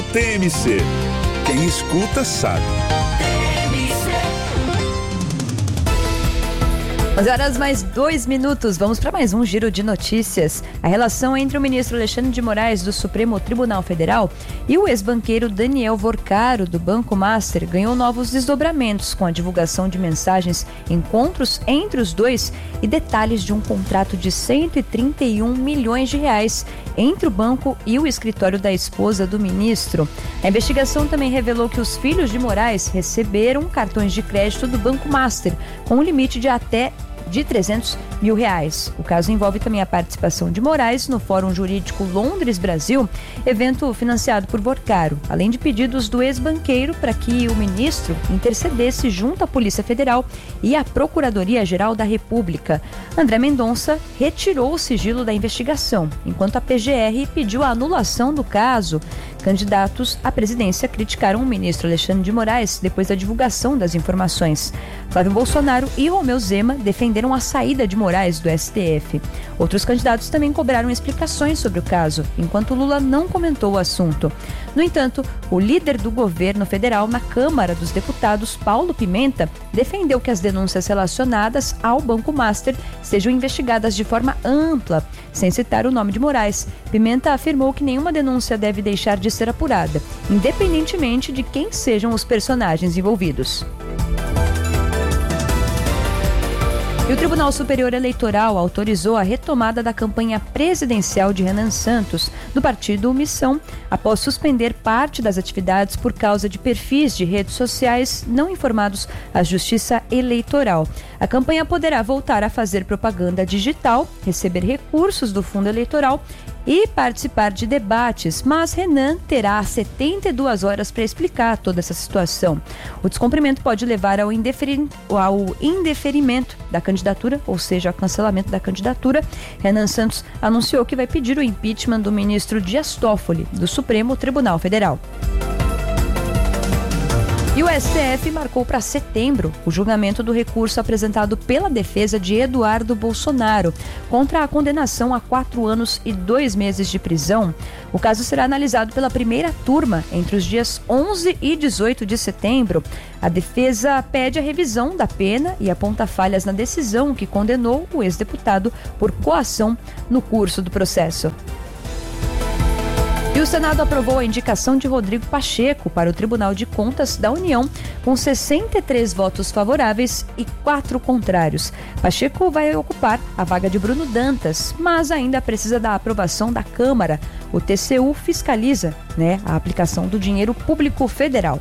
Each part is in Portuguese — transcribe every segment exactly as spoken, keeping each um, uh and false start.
no T M C. Quem escuta sabe. onze horas mais dois minutos, vamos para mais um giro de notícias. A relação entre o ministro Alexandre de Moraes do Supremo Tribunal Federal e o ex-banqueiro Daniel Vorcaro do Banco Master ganhou novos desdobramentos com a divulgação de mensagens, encontros entre os dois e detalhes de um contrato de cento e trinta e um milhões de reais entre o banco e o escritório da esposa do ministro. A investigação também revelou que os filhos de Moraes receberam cartões de crédito do Banco Master com um limite de até de trezentos mil reais. O caso envolve também a participação de Moraes no Fórum Jurídico Londres Brasil, evento financiado por Vorcaro, além de pedidos do ex-banqueiro para que o ministro intercedesse junto à Polícia Federal e à Procuradoria-Geral da República. André Mendonça retirou o sigilo da investigação, enquanto a P G R pediu a anulação do caso. Candidatos à presidência criticaram o ministro Alexandre de Moraes depois da divulgação das informações. Flávio Bolsonaro e Romeu Zema defenderam a saída de Moraes do S T F. Outros candidatos também cobraram explicações sobre o caso, enquanto Lula não comentou o assunto. No entanto, o líder do governo federal na Câmara dos Deputados, Paulo Pimenta, defendeu que as denúncias relacionadas ao Banco Master sejam investigadas de forma ampla, sem citar o nome de Moraes. Pimenta afirmou que nenhuma denúncia deve deixar de ser apurada, independentemente de quem sejam os personagens envolvidos. E o Tribunal Superior Eleitoral autorizou a retomada da campanha presidencial de Renan Santos, do partido Missão, após suspender parte das atividades por causa de perfis de redes sociais não informados à Justiça Eleitoral. A campanha poderá voltar a fazer propaganda digital, receber recursos do fundo eleitoral e participar de debates, mas Renan terá setenta e duas horas para explicar toda essa situação. O descumprimento pode levar ao, indeferi- ao indeferimento da candidatura, ou seja, ao cancelamento da candidatura. Renan Santos anunciou que vai pedir o impeachment do ministro Dias Toffoli, do Supremo Tribunal Federal. E o S T F marcou para setembro o julgamento do recurso apresentado pela defesa de Eduardo Bolsonaro contra a condenação a quatro anos e dois meses de prisão. O caso será analisado pela primeira turma entre os dias onze e dezoito de setembro. A defesa pede a revisão da pena e aponta falhas na decisão que condenou o ex-deputado por coação no curso do processo. E o Senado aprovou a indicação de Rodrigo Pacheco para o Tribunal de Contas da União, com sessenta e três votos favoráveis e quatro contrários. Pacheco vai ocupar a vaga de Bruno Dantas, mas ainda precisa da aprovação da Câmara. O T C U fiscaliza, né, a aplicação do dinheiro público federal.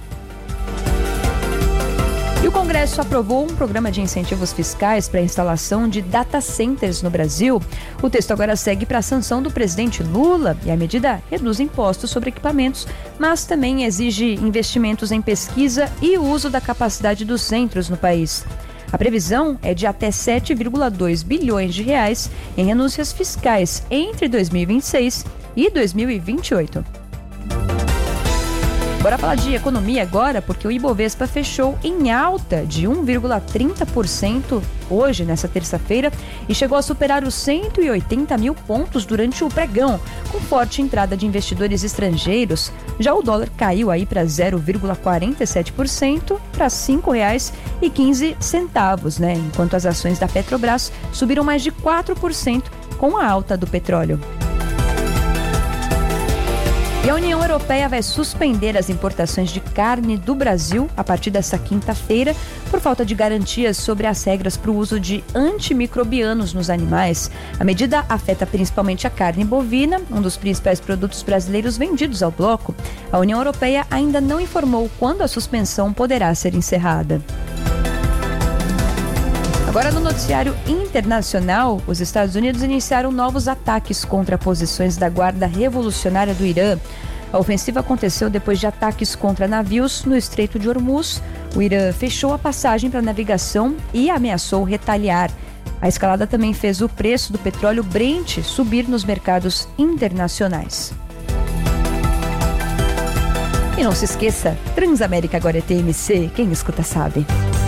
E o Congresso aprovou um programa de incentivos fiscais para a instalação de data centers no Brasil. O texto agora segue para a sanção do presidente Lula e a medida reduz impostos sobre equipamentos, mas também exige investimentos em pesquisa e uso da capacidade dos centros no país. A previsão é de até sete vírgula dois bilhões de reais em renúncias fiscais entre dois mil e vinte e seis e dois mil e vinte e oito. Bora falar de economia agora, porque o Ibovespa fechou em alta de um vírgula trinta por cento hoje, nessa terça-feira, e chegou a superar os cento e oitenta mil pontos durante o pregão, com forte entrada de investidores estrangeiros. Já o dólar caiu aí para zero vírgula quarenta e sete por cento, para cinco reais e quinze centavos, né? Enquanto as ações da Petrobras subiram mais de quatro por cento com a alta do petróleo. E a União Europeia vai suspender as importações de carne do Brasil a partir desta quinta-feira por falta de garantias sobre as regras para o uso de antimicrobianos nos animais. A medida afeta principalmente a carne bovina, um dos principais produtos brasileiros vendidos ao bloco. A União Europeia ainda não informou quando a suspensão poderá ser encerrada. Agora, no noticiário internacional, os Estados Unidos iniciaram novos ataques contra posições da Guarda Revolucionária do Irã. A ofensiva aconteceu depois de ataques contra navios no Estreito de Hormuz. O Irã fechou a passagem para navegação e ameaçou retaliar. A escalada também fez o preço do petróleo Brent subir nos mercados internacionais. E não se esqueça, Transamérica agora é T M C, quem escuta sabe.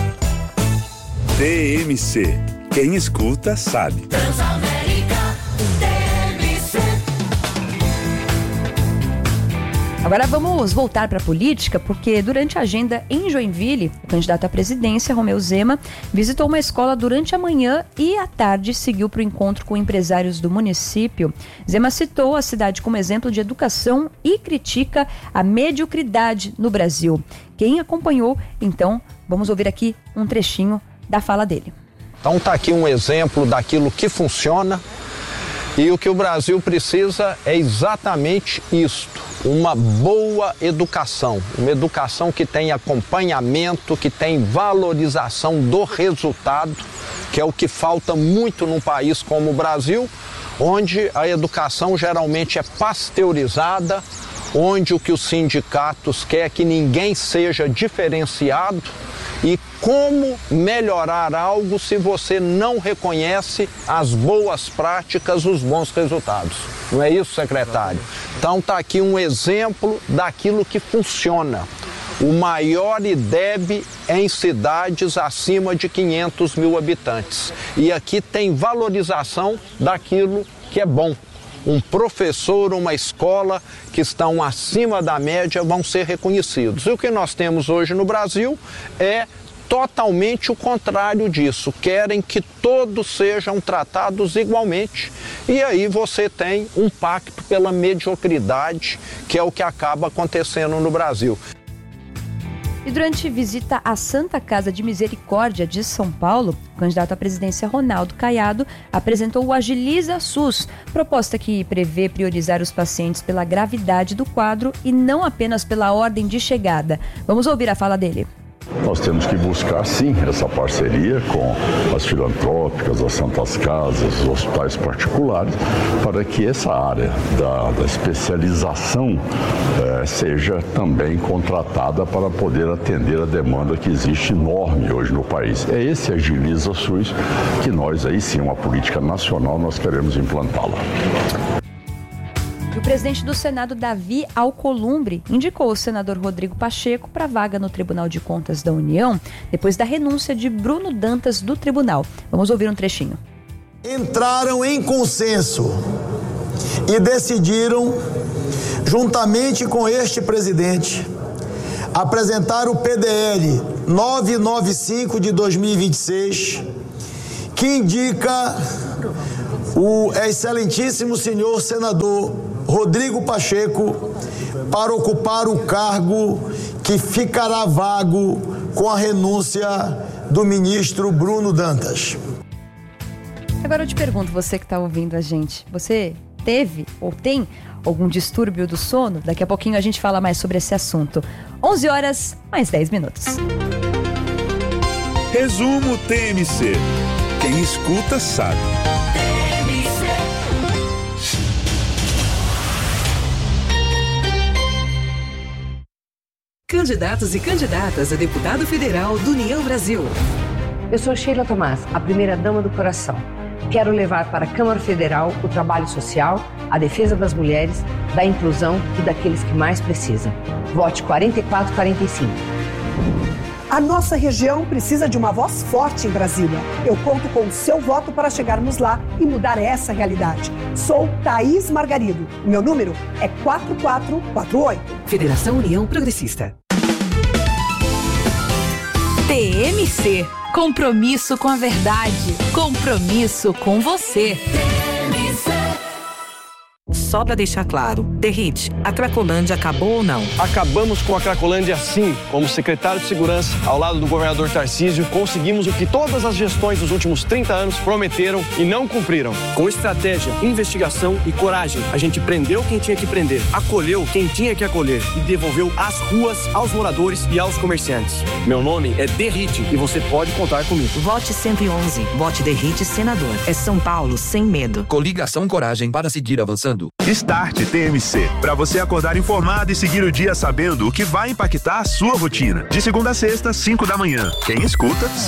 T M C. Quem escuta sabe. Transamérica, T M C. Agora vamos voltar para a política, porque durante a agenda em Joinville, o candidato à presidência, Romeu Zema, visitou uma escola durante a manhã e à tarde seguiu para o encontro com empresários do município. Zema citou a cidade como exemplo de educação e critica a mediocridade no Brasil. Quem acompanhou, então, vamos ouvir aqui um trechinho da fala dele. Então está aqui um exemplo daquilo que funciona e o que o Brasil precisa é exatamente isto, uma boa educação, uma educação que tem acompanhamento, que tem valorização do resultado, que é o que falta muito num país como o Brasil, onde a educação geralmente é pasteurizada, onde o que os sindicatos querem é que ninguém seja diferenciado. E como melhorar algo se você não reconhece as boas práticas, os bons resultados? Não é isso, secretário? Então está aqui um exemplo daquilo que funciona. O maior I D E B em cidades acima de quinhentos mil habitantes. E aqui tem valorização daquilo que é bom. Um professor, uma escola que estão acima da média vão ser reconhecidos. E o que nós temos hoje no Brasil é totalmente o contrário disso. Querem que todos sejam tratados igualmente. E aí você tem um pacto pela mediocridade, que é o que acaba acontecendo no Brasil. E durante visita à Santa Casa de Misericórdia de São Paulo, o candidato à presidência Ronaldo Caiado apresentou o Agiliza SUS, proposta que prevê priorizar os pacientes pela gravidade do quadro e não apenas pela ordem de chegada. Vamos ouvir a fala dele. Nós temos que buscar, sim, essa parceria com as filantrópicas, as santas casas, os hospitais particulares, para que essa área da, da especialização eh, seja também contratada para poder atender a demanda que existe enorme hoje no país. É esse Agiliza SUS que nós, aí sim, uma política nacional, nós queremos implantá-la. O presidente do Senado, Davi Alcolumbre, indicou o senador Rodrigo Pacheco para a vaga no Tribunal de Contas da União, depois da renúncia de Bruno Dantas do tribunal. Vamos ouvir um trechinho. Entraram em consenso e decidiram, juntamente com este presidente, apresentar o P D L novecentos e noventa e cinco de dois mil e vinte e seis, que indica o excelentíssimo senhor senador Rodrigo Pacheco para ocupar o cargo que ficará vago com a renúncia do ministro Bruno Dantas. Agora eu te pergunto, você que está ouvindo a gente, você teve ou tem algum distúrbio do sono? Daqui a pouquinho a gente fala mais sobre esse assunto. onze horas, mais dez minutos. Resumo T M C. Quem escuta sabe. Candidatos e candidatas a deputado federal do União Brasil. Eu sou Sheila Tomás, a primeira-dama do coração. Quero levar para a Câmara Federal o trabalho social, a defesa das mulheres, da inclusão e daqueles que mais precisam. Vote quarenta e quatro quarenta e cinco. A nossa região precisa de uma voz forte em Brasília. Eu conto com o seu voto para chegarmos lá e mudar essa realidade. Sou Thaís Margarido. Meu número é quatro quatro quatro oito. Federação União Progressista. T M C. Compromisso com a verdade. Compromisso com você. Só pra deixar claro, Derrite, a Cracolândia acabou ou não? Acabamos com a Cracolândia sim. Como secretário de Segurança, ao lado do governador Tarcísio, conseguimos o que todas as gestões dos últimos trinta anos prometeram e não cumpriram. Com estratégia, investigação e coragem, a gente prendeu quem tinha que prender, acolheu quem tinha que acolher e devolveu as ruas aos moradores e aos comerciantes. Meu nome é Derrite e você pode contar comigo. Vote cento e onze. Vote Derrite Senador. É São Paulo sem medo. Coligação Coragem para seguir avançando. Start T M C, para você acordar informado e seguir o dia sabendo o que vai impactar a sua rotina. De segunda a sexta, cinco da manhã. Quem escuta,